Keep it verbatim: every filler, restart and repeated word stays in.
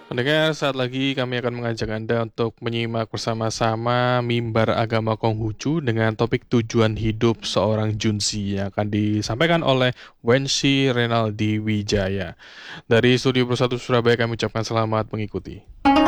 Pendengar, saat lagi kami akan mengajak Anda untuk menyimak bersama-sama mimbar agama Konghucu dengan topik tujuan hidup seorang Junsi yang akan disampaikan oleh Wensi Renaldi Wijaya. Dari Studio Bersatu Surabaya kami ucapkan selamat mengikuti.